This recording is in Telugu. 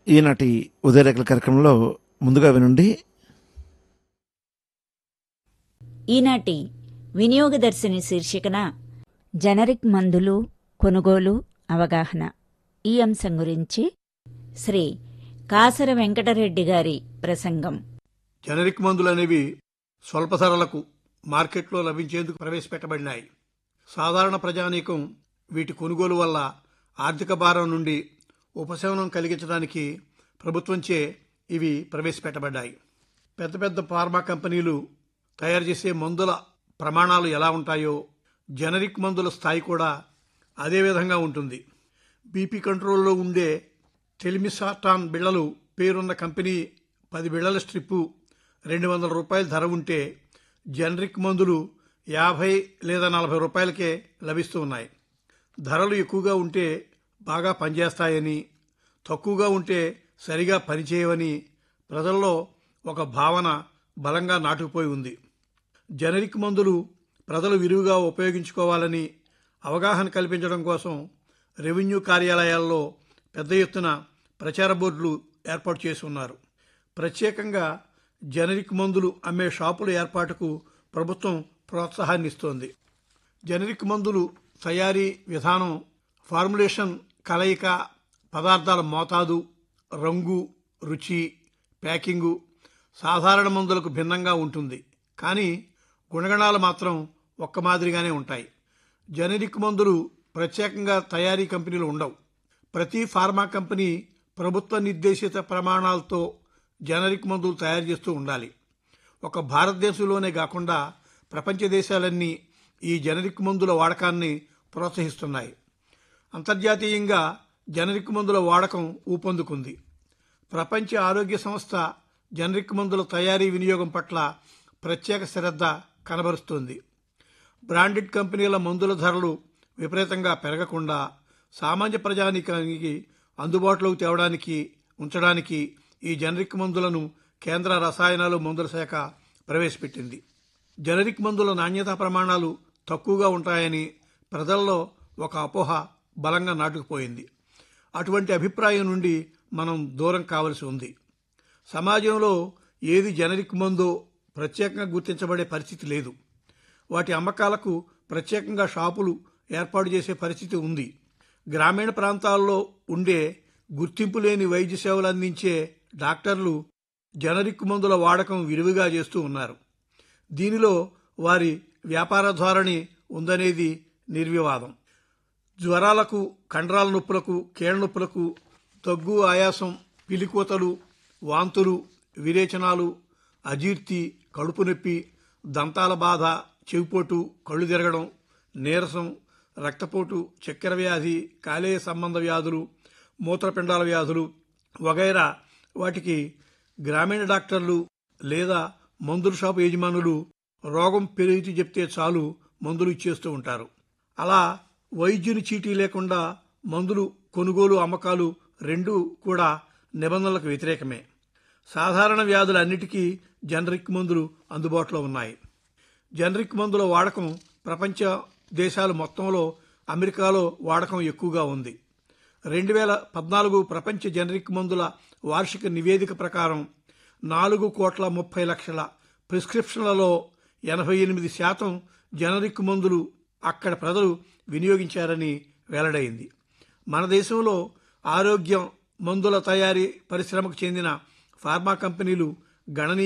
ఈనాటి ఉదయరేఖల కార్యక్రమంలో ముందుగా వినండి. ఈనాటి వినియోగదర్శిని శీర్షికన జనరిక్ మందులు కొనుగోలు అవగాహన, ఈ అంశం గురించి శ్రీ కాసర వెంకటరెడ్డి గారి ప్రసంగం. జనరిక్ మందులు అనేవి స్వల్ప ధరలకు మార్కెట్లో లభించేందుకు ప్రవేశపెట్టబడినాయి. సాధారణ ప్రజానీకం వీటి కొనుగోలు వల్ల ఆర్థిక భారం నుండి ఉపశమనం కలిగించడానికి ప్రభుత్వంచే ఇవి ప్రవేశపెట్టబడ్డాయి. పెద్ద పెద్ద ఫార్మా కంపెనీలు తయారు చేసే మందుల ప్రమాణాలు ఎలా ఉంటాయో జనరిక్ మందుల స్థాయి కూడా అదే విధంగా ఉంటుంది. బీపీ కంట్రోల్లో ఉండే టెలిమిసార్టాన్ బిళ్లలు పేరున్న కంపెనీ 10 బిళ్లల స్ట్రిప్పు $200 ధర ఉంటే జనరిక్ మందులు 50 లేదా 40 రూపాయలకే లభిస్తూ ఉన్నాయి. ధరలు ఎక్కువగా ఉంటే బాగా పనిచేస్తాయని, తక్కువగా ఉంటే సరిగా పనిచేయవని ప్రజల్లో ఒక భావన బలంగా నాటుకుపోయి ఉంది. జనరిక్ మందులు ప్రజలు విరివిగా ఉపయోగించుకోవాలని అవగాహన కల్పించడం కోసం రెవెన్యూ కార్యాలయాల్లో పెద్ద ఎత్తున ప్రచార బోర్డులు ఏర్పాటు చేసి ఉన్నారు. ప్రత్యేకంగా జనరిక్ మందులు అమ్మే షాపుల ఏర్పాటుకు ప్రభుత్వం ప్రోత్సాహాన్ని ఇస్తోంది. జనరిక్ మందులు తయారీ విధానం, ఫార్ములేషన్, కలయిక, పదార్థాల మోతాదు, రంగు, రుచి, ప్యాకింగు సాధారణ మందులకు భిన్నంగా ఉంటుంది. కానీ గుణగణాలు మాత్రం ఒక్క మాదిరిగానే ఉంటాయి. జనరిక్ మందులు ప్రత్యేకంగా తయారీ కంపెనీలు ఉండవు. ప్రతి ఫార్మా కంపెనీ ప్రభుత్వ నిర్దేశిత ప్రమాణాలతో జనరిక్ మందులు తయారు చేస్తూ ఉండాలి. ఒక భారతదేశంలోనే కాకుండా ప్రపంచ దేశాలన్నీ ఈ జనరిక్ మందుల వాడకాన్ని ప్రోత్సహిస్తున్నాయి. అంతర్జాతీయంగా జనరిక్ మందుల వాడకం ఊపందుకుంది. ప్రపంచ ఆరోగ్య సంస్థ జనరిక్ మందుల తయారీ వినియోగం పట్ల ప్రత్యేక శ్రద్ధ కనబరుస్తోంది. బ్రాండెడ్ కంపెనీల మందుల ధరలు విపరీతంగా పెరగకుండా సామాన్య ప్రజానీకానికి అందుబాటులోకి తేవడానికి, ఉంచడానికి ఈ జనరిక్ మందులను కేంద్ర రసాయనాలు మందుల శాఖ ప్రవేశపెట్టింది. జనరిక్ మందుల నాణ్యతా ప్రమాణాలు తక్కువగా ఉంటాయని ప్రజల్లో ఒక అపోహ బలంగా నాటుకుపోయింది. అటువంటి అభిప్రాయం నుండి మనం దూరం కావలసి ఉంది. సమాజంలో ఏది జనరిక్ మందో ప్రత్యేకంగా గుర్తించబడే పరిస్థితి లేదు. వాటి అమ్మకాలకు ప్రత్యేకంగా షాపులు ఏర్పాటు చేసే పరిస్థితి ఉంది. గ్రామీణ ప్రాంతాల్లో ఉండే గుర్తింపు లేని వైద్య సేవలు అందించే డాక్టర్లు జనరిక్ మందుల వాడకం విరివిగా చేస్తూ ఉన్నారు. దీనిలో వారి వ్యాపార ధోరణి ఉందనేది నిర్వివాదం. జ్వరాలకు, కండరాల నొప్పులకు, కీళ్ళ నొప్పులకు, దగ్గు, ఆయాసం, పిలికోతలు, వాంతులు, విరేచనాలు, అజీర్తి, కడుపు నొప్పి, దంతాల బాధ, చెవిపోటు, కళ్ళు తిరగడం, నీరసం, రక్తపోటు, చక్కెర వ్యాధి, కాలేయ సంబంధ వ్యాధులు, మూత్రపిండాల వ్యాధులు వగైరా వాటికి గ్రామీణ డాక్టర్లు లేదా మందుల షాపు యజమానులు రోగం పెరిగి చెప్తే చాలు మందులు ఇచ్చేస్తూ ఉంటారు. అలా వైద్యుని చీటీ లేకుండా మందులు కొనుగోలు, అమ్మకాలు రెండూ కూడా నిబంధనలకు వ్యతిరేకమే. సాధారణ వ్యాధులన్నిటికీ జనరిక్ మందులు అందుబాటులో ఉన్నాయి. జనరిక్ మందుల వాడకం ప్రపంచ దేశాలు మొత్తంలో అమెరికాలో వాడకం ఎక్కువగా ఉంది. 2014 ప్రపంచ జనరిక్ మందుల వార్షిక నివేదిక ప్రకారం 4,30,00,000 ప్రిస్క్రిప్షన్లలో 88% జనరిక్ మందులు అక్కడ ప్రజలు వినియోగించారని వెల్లడైంది. మన దేశంలో ఆరోగ్యం మందుల తయారీ పరిశ్రమకు చెందిన ఫార్మా కంపెనీలు గణనీయ